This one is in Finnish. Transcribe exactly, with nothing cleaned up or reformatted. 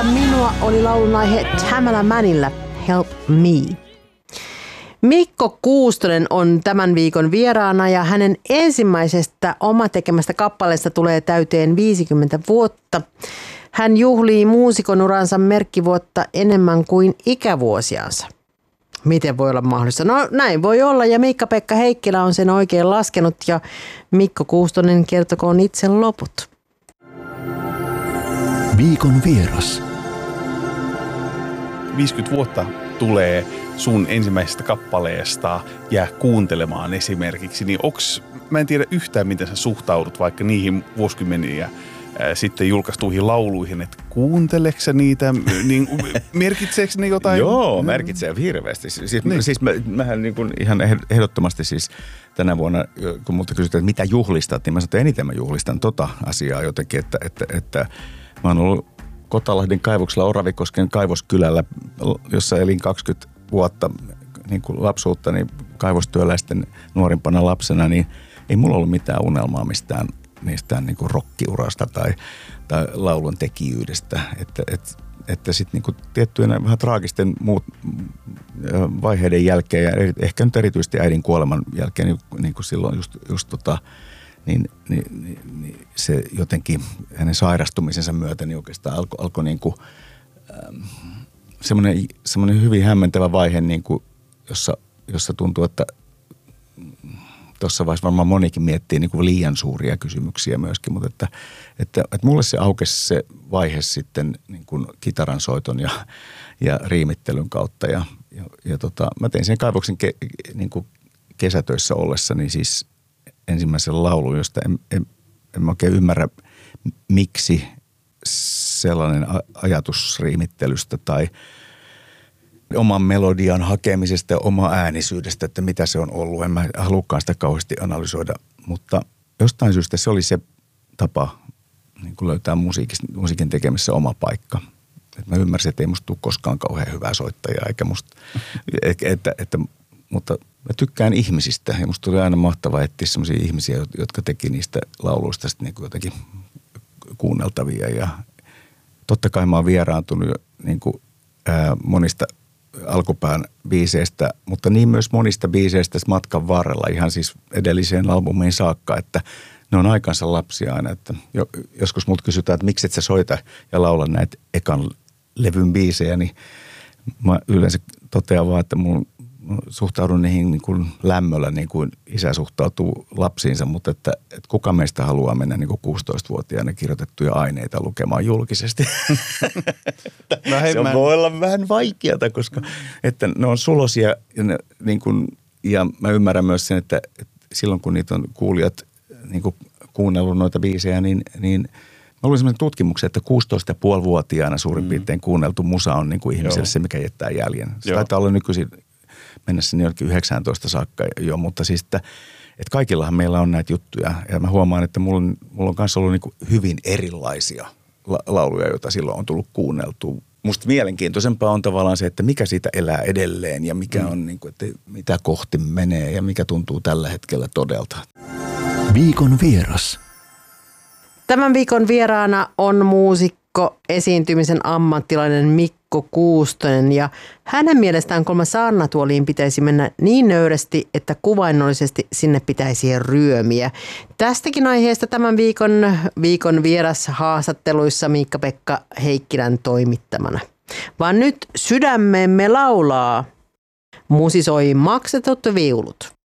Kuuntele minua oli laulun aihe Tamala Mannilla Help Me. Mikko Kuustonen on tämän viikon vieraana ja hänen ensimmäisestä omatekemästä kappaleesta tulee täyteen viisikymmentä vuotta. Hän juhlii muusikon uransa merkkivuotta enemmän kuin ikävuosiansa. Miten voi olla mahdollista? No näin voi olla ja Miikka-Pekka Heikkilä on sen oikein laskenut ja Mikko Kuustonen kertokoon itse loput. Viikon vieras. viisikymmentä vuotta tulee sun ensimmäisestä kappaleesta Jää kuuntelemaan esimerkiksi, niin onks, mä en tiedä yhtään miten sä suhtaudut vaikka niihin vuosikymmeniä ää, sitten julkaistuihin lauluihin, että kuunteleksä niitä, niin merkitseekö ne jotain? Joo, merkitsee hirveästi. Siis, niin. siis mä, mähän niin kuin ihan ehdottomasti siis tänä vuonna, kun multa kysytään, että mitä juhlistat, niin mä sanon, että eniten mä juhlistan tota asiaa jotenkin, että, että, että mä oon ollut Kotalahden kaivoksella Oravikosken kaivoskylällä, jossa elin kaksikymmentä vuotta niin kuin lapsuutta, niin kaivostyöläisten nuorimpana lapsena, niin ei mulla ollut mitään unelmaa mistään niistään niin kuin rockiurasta tai, tai laulun tekijyydestä. Että, et, että sitten niin kuin tiettyjen vähän traagisten muut vaiheiden jälkeen ja ehkä nyt erityisesti äidin kuoleman jälkeen, niin, niin kuin silloin just, just tota, Niin, niin, niin, niin se jotenkin hänen sairastumisensa myötä niin oikeastaan alkoi alko niin kuin ähm, semmoinen, semmoinen hyvin hämmentävä vaihe, niin kuin, jossa, jossa tuntuu, että tuossa vaiheessa varmaan monikin miettii niin kuin liian suuria kysymyksiä myöskin, mutta että, että, että mulle se aukesi se vaihe sitten niin kuin kitaran soiton ja, ja riimittelyn kautta ja, ja, ja tota, mä tein sen kaivoksen ke, niin kuin kesätöissä ollessani siis ensimmäisen laulun, josta en, en, en oikein ymmärrä, miksi sellainen ajatus riimittelystä tai oman melodian hakemisesta ja oma äänisyydestä, että mitä se on ollut. En mä halukaan sitä kauheasti analysoida, mutta jostain syystä se oli se tapa niin kuin löytää musiikin tekemisessä oma paikka. Et mä ymmärsin, että ei musta tule koskaan kauhean hyvää soittajaa, eikä musta, että, että, että mutta mä tykkään ihmisistä ja musta tuli aina mahtavaa etsiä sellaisia ihmisiä, jotka teki niistä lauluista sitten niin kuin jotenkin kuunneltavia. Ja totta kai mä oon vieraantunut niin kuin, ää, monista alkupään biiseistä, mutta niin myös monista biiseistä matkan varrella ihan siis edelliseen albumiin saakka, että ne on aikansa lapsia aina. Että jo, joskus multa kysytään, että miksi et sä soita ja laula näitä ekan levyn biisejä, niin mä yleensä totean vaan, että mun suhtaudun niihin niin kuin lämmöllä, niin kuin isä suhtautuu lapsiinsa, mutta että, että kuka meistä haluaa mennä niin kuin kuusitoistavuotiaana kirjoitettuja aineita lukemaan julkisesti. No hei, se mä... voi olla vähän vaikeata, koska että ne on sulosia ja, ne, niin kuin, ja mä ymmärrän myös sen, että, että silloin kun niitä on kuulijat niin kuin kuunnellut noita biisejä, niin, niin mä luin sellaisen tutkimuksen, että kuusitoista pilkku viisi vuotiaana suurin piirtein kuunneltu musa on niin kuin ihmiselle se, mikä jättää jäljen. Se Joo. taitaa olla nykyisin mennä sinne jonnekin yhdeksäntoista saakka jo, mutta siis, että, että kaikillahan meillä on näitä juttuja. Ja mä huomaan, että mulla on, mulla on kanssa ollut niin kuin hyvin erilaisia la- lauluja, joita silloin on tullut kuunneltua. Musta mielenkiintoisempaa on tavallaan se, että mikä siitä elää edelleen ja mikä on, niin kuin, että mitä kohti menee ja mikä tuntuu tällä hetkellä todelta. Viikon vieras. Tämän viikon vieraana on muusikko, esiintymisen ammattilainen Mikko Kuustonen ja hänen mielestään kolme saarnatuoliin pitäisi mennä niin nöyrästi, että kuvainnollisesti sinne pitäisi ryömiä. Tästäkin aiheesta tämän viikon, viikon vieras haastatteluissa Miikka-Pekka Heikkilän toimittamana. Vaan nyt sydämemme laulaa. Musisoi maksetut viulut.